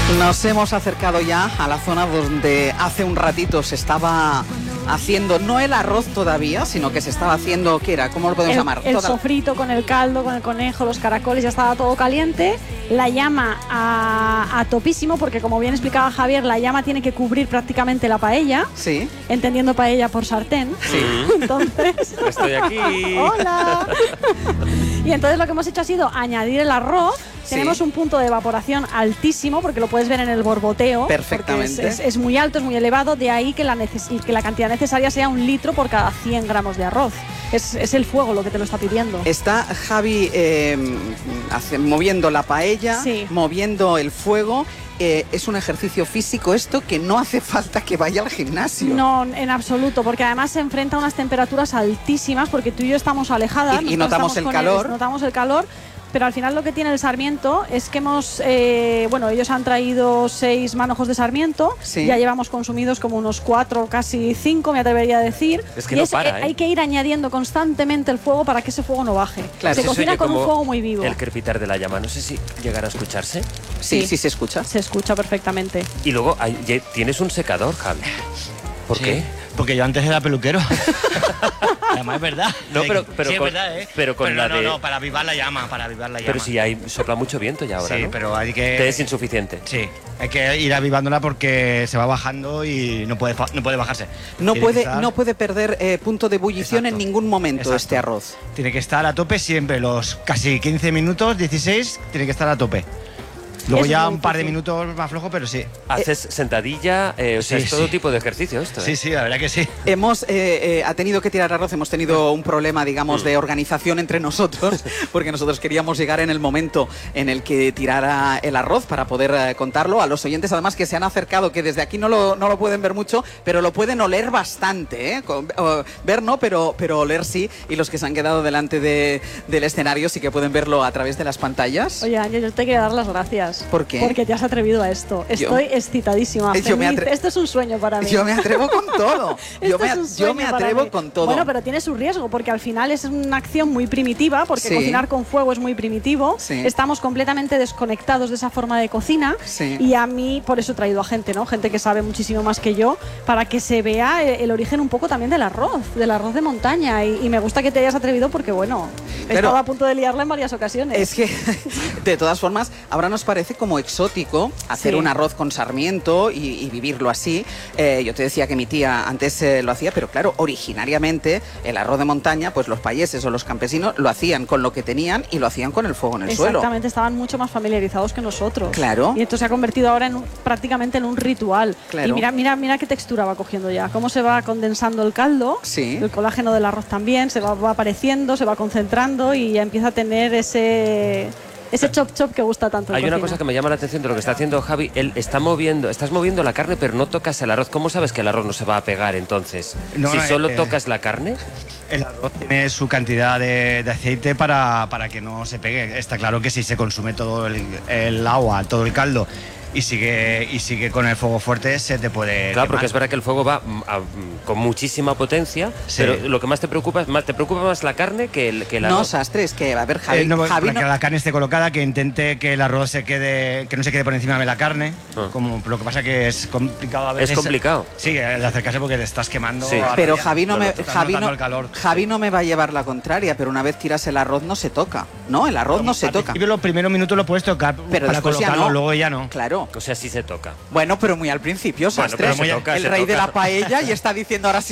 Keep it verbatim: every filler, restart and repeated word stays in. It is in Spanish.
Nos hemos acercado ya a la zona donde hace un ratito se estaba haciendo, no el arroz todavía, sino que se estaba haciendo, ¿qué era? ¿Cómo lo podemos el, llamar? El Toda... sofrito con el caldo, con el conejo, los caracoles, ya estaba todo caliente. La llama a, a topísimo, porque como bien explicaba Javier, la llama tiene que cubrir prácticamente la paella. Sí. Entendiendo paella por sartén. Sí. Entonces... Estoy aquí. ¡Hola! Y entonces lo que hemos hecho ha sido añadir el arroz. Sí. Tenemos un punto de evaporación altísimo, porque lo puedes ver en el borboteo. Perfectamente. Es, es, es muy alto, es muy elevado, de ahí que la, neces- que la cantidad necesaria sea un litro por cada cien gramos de arroz. Es, es el fuego lo que te lo está pidiendo. Está Javi eh, hace, moviendo la paella, sí. moviendo el fuego. Eh, es un ejercicio físico esto que no hace falta que vaya al gimnasio. No, en absoluto, porque además se enfrenta a unas temperaturas altísimas, porque tú y yo estamos alejadas. Y, y notamos el calor. Ellos, notamos el calor. Pero al final lo que tiene el sarmiento es que hemos, eh, bueno, ellos han traído seis manojos de sarmiento, sí. Ya llevamos consumidos como unos cuatro, casi cinco, me atrevería a decir. Es que y no es, para, eh, ¿eh? Hay que ir añadiendo constantemente el fuego para que ese fuego no baje. Claro, se eso cocina oye con un como fuego muy vivo. El crepitar de la llama, no sé si llegará a escucharse. Sí, Sí. sí se escucha. Se escucha perfectamente. Y luego hay- ye- tienes un secador, Javi. ¿Por Sí, qué? Porque yo antes era peluquero. Además es verdad. No, pero- pero sí, es con- verdad, ¿eh? pero con no, la no, de- no, para avivar la llama, para avivar la llama. Pero si hay sopla mucho viento ya ahora, Sí, ¿no? pero hay que... Te es insuficiente. Sí, hay que ir avivándola porque se va bajando y no puede, fa- no puede bajarse. No Tiene que puede, estar- no puede perder eh, punto de ebullición Exacto. en ningún momento Exacto. este arroz. Tiene que estar a tope siempre, los casi quince minutos, dieciséis, tiene que estar a tope. Luego Es ya muy un par de difícil. minutos más flojo, pero sí. Haces sentadilla, eh, o sea, Sí, es todo sí. tipo de ejercicio esto, ¿eh? Sí, sí, la verdad que sí. Hemos eh, eh, ha tenido que tirar arroz, hemos tenido un problema, digamos, de organización entre nosotros, porque nosotros queríamos llegar en el momento en el que tirara el arroz para poder eh, contarlo. A los oyentes, además, que se han acercado, que desde aquí no lo, no lo pueden ver mucho, pero lo pueden oler bastante, ¿eh? Con- o- ver no, pero, pero oler sí. Y los que se han quedado delante de, del escenario sí que pueden verlo a través de las pantallas. Oye, Ángel, yo te quiero dar las gracias. ¿Por qué? Porque te has atrevido a esto. Estoy excitadísima. Eh, yo me feliz. atre- Esto es un sueño para mí. Yo me atrevo con todo. Yo Esto me, es un yo sueño me para atrevo mí. con todo. Bueno, pero tiene su riesgo, porque al final es una acción muy primitiva, porque Sí. cocinar con fuego es muy primitivo. Sí. Estamos completamente desconectados de esa forma de cocina. Sí. Y a mí, por eso he traído a gente, ¿no? Gente que sabe muchísimo más que yo, para que se vea el, el origen un poco también del arroz, del arroz de montaña. Y, y me gusta que te hayas atrevido porque, bueno, he Pero- estado a punto de liarla en varias ocasiones. Es que, de todas formas, ahora nos parece como exótico hacer Sí. un arroz con sarmiento y, y vivirlo así. Eh, yo te decía que mi tía antes eh, lo hacía, pero claro, originariamente el arroz de montaña, pues los payeses o los campesinos lo hacían con lo que tenían y lo hacían con el fuego en el suelo. Exactamente, estaban mucho más familiarizados que nosotros. Claro. Y esto se ha convertido ahora en un- prácticamente en un ritual. Claro. Y mira, mira, mira qué textura va cogiendo ya, cómo se va condensando el caldo, Sí. el colágeno del arroz también, se va, va apareciendo, se va concentrando y ya empieza a tener ese ese chop chop que gusta tanto. en Hay una cocina. cosa que me llama la atención de lo que está haciendo Javi. Él está moviendo, estás moviendo la carne, pero no tocas el arroz. ¿Cómo sabes que el arroz no se va a pegar entonces? No, si no, solo eh, tocas la carne. El arroz tiene su cantidad de, de aceite para, para que no se pegue. Está claro que si se consume todo el, el agua, todo el caldo y sigue y sigue con el fuego fuerte, se te puede Claro, porque quemar. es verdad que el fuego va mm, a- mm, con muchísima potencia, Sí. pero lo que más te preocupa es más, te preocupa más la carne que el, que el No, arroz. sastres, que a ver, Javi, Eh, no, Javi para no- que la carne esté colocada, que intente que el arroz se quede, que no se quede por encima de la carne. Ah. Como lo que pasa que es complicado a veces. complicado. Sí, el acercarse porque te estás quemando. Sí. a Pero raya. Javi no, No, me, no, estás Javi, notando no, el calor. Javi no me va a llevar la contraria, pero una vez tiras el arroz no se toca, ¿no? El arroz no se Al toca. principio, los primeros minutos lo puedes tocar Pero para después ya colocarlo, no. luego ya no. Claro. O sea, sí se toca. Bueno, pero muy al principio, Bueno, sastres. pero muy- el se rey de toca. la paella y está diciendo ahora sí